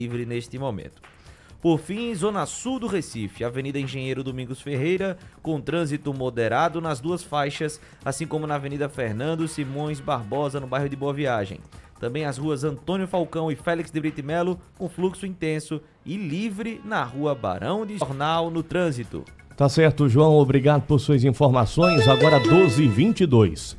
livre neste momento. Por fim, Zona Sul do Recife, Avenida Engenheiro Domingos Ferreira, com trânsito moderado nas duas faixas, assim como na Avenida Fernando Simões Barbosa, no bairro de Boa Viagem. Também as ruas Antônio Falcão e Félix de Brito e Melo, com fluxo intenso e livre na rua Barão de Jornal, no trânsito. Tá certo, João, obrigado por suas informações. Agora 12h22.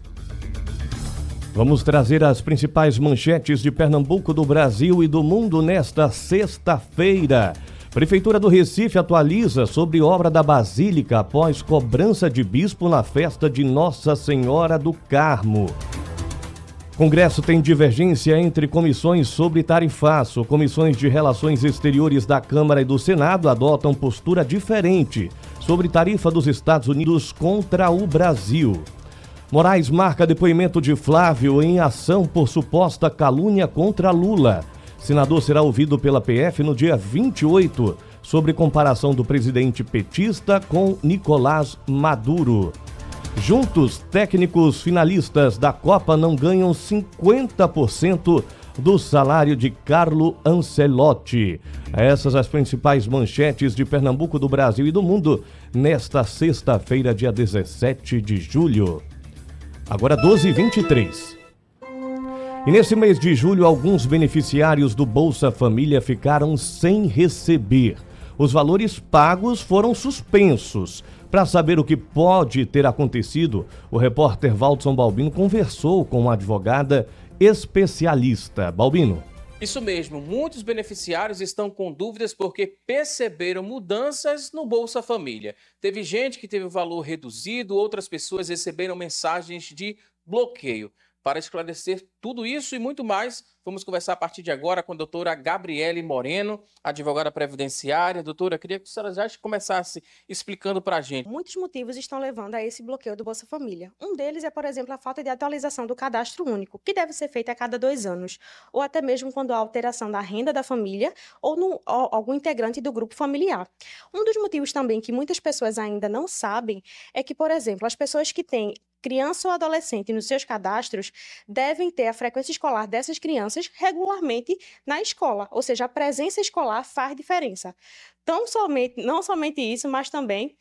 Vamos trazer as principais manchetes de Pernambuco, do Brasil e do mundo nesta sexta-feira. Prefeitura do Recife atualiza sobre obra da Basílica após cobrança de bispo na festa de Nossa Senhora do Carmo. Congresso tem divergência entre comissões sobre tarifaço. Comissões de Relações Exteriores da Câmara e do Senado adotam postura diferente sobre tarifa dos Estados Unidos contra o Brasil. Moraes marca depoimento de Flávio em ação por suposta calúnia contra Lula. Senador será ouvido pela PF no dia 28 sobre comparação do presidente petista com Nicolás Maduro. Juntos, técnicos finalistas da Copa não ganham 50% do salário de Carlo Ancelotti. Essas as principais manchetes de Pernambuco, do Brasil e do mundo nesta sexta-feira, dia 17 de julho. Agora 12h23. E nesse mês de julho, alguns beneficiários do Bolsa Família ficaram sem receber. Os valores pagos foram suspensos. Para saber o que pode ter acontecido, o repórter Valdson Balbino conversou com uma advogada especialista. Balbino. Isso mesmo, muitos beneficiários estão com dúvidas porque perceberam mudanças no Bolsa Família. Teve gente que teve o valor reduzido, outras pessoas receberam mensagens de bloqueio. Para esclarecer tudo isso e muito mais, vamos conversar a partir de agora com a doutora Gabriele Moreno, advogada previdenciária. Doutora, queria que a senhora já começasse explicando para a gente. Muitos motivos estão levando a esse bloqueio do Bolsa Família. Um deles é, por exemplo, a falta de atualização do cadastro único, que deve ser feita a cada 2 anos, ou até mesmo quando há alteração da renda da família ou algum integrante do grupo familiar. Um dos motivos também que muitas pessoas ainda não sabem é que, por exemplo, as pessoas que têm criança ou adolescente nos seus cadastros devem ter a frequência escolar dessas crianças regularmente na escola, ou seja, a presença escolar faz diferença. Não somente isso, mas também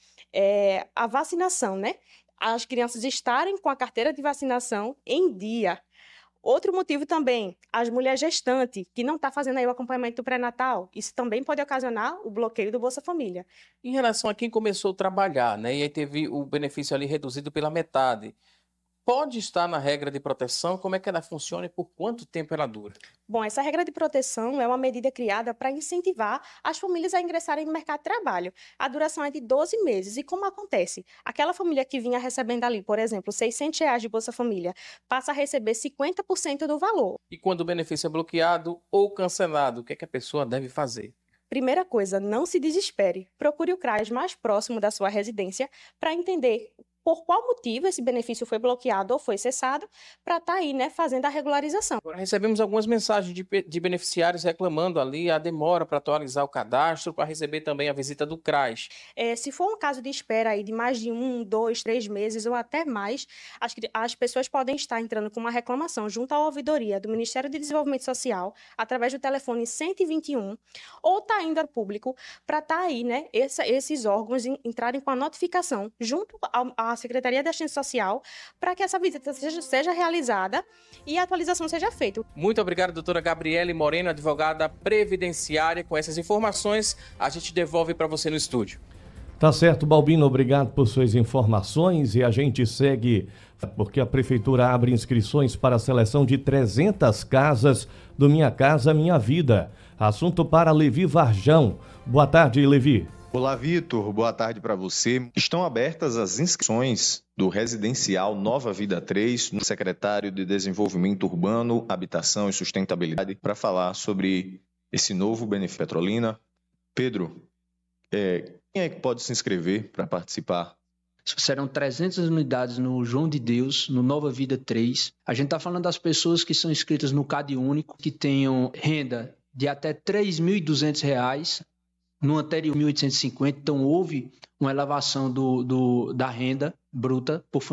a vacinação, né? As crianças estarem com a carteira de vacinação em dia. Outro motivo também, as mulheres gestantes, que não estão fazendo aí o acompanhamento do pré-natal, isso também pode ocasionar o bloqueio do Bolsa Família. Em relação a quem começou a trabalhar, né, e aí teve o benefício ali reduzido pela metade, pode estar na regra de proteção? Como é que ela funciona e por quanto tempo ela dura? Bom, essa regra de proteção é uma medida criada para incentivar as famílias a ingressarem no mercado de trabalho. A duração é de 12 meses. E como acontece? Aquela família que vinha recebendo ali, por exemplo, R$600 de Bolsa Família, passa a receber 50% do valor. E quando o benefício é bloqueado ou cancelado, o que é que a pessoa deve fazer? Primeira coisa, não se desespere. Procure o CRAS mais próximo da sua residência para entender por qual motivo esse benefício foi bloqueado ou foi cessado, para estar aí, né, fazendo a regularização. Agora, recebemos algumas mensagens de beneficiários reclamando ali a demora para atualizar o cadastro, para receber também a visita do CRAS. Se for um caso de espera aí de mais de 1, 2, 3 meses ou até mais, as pessoas podem estar entrando com uma reclamação junto à ouvidoria do Ministério do Desenvolvimento Social, através do telefone 121, ou está indo ao público para estar aí, né, esses órgãos entrarem com a notificação junto à Secretaria da Assistência Social para que essa visita seja realizada e a atualização seja feita. Muito obrigado, doutora Gabriele Moreno, advogada previdenciária. Com essas informações, a gente devolve para você no estúdio. Tá certo, Balbino, obrigado por suas informações e a gente segue porque a Prefeitura abre inscrições para a seleção de 300 casas do Minha Casa Minha Vida. Assunto para Levi Varjão. Boa tarde, Levi. Olá, Vitor. Boa tarde para você. Estão abertas as inscrições do Residencial Nova Vida 3 no secretário de Desenvolvimento Urbano, Habitação e Sustentabilidade para falar sobre esse novo benefício Petrolina. Pedro, quem é que pode se inscrever para participar? Serão 300 unidades no João de Deus, no Nova Vida 3. A gente está falando das pessoas que são inscritas no CAD único, que tenham renda de até R$ 3.200, no anterior 1.850, então houve uma elevação da renda bruta por família.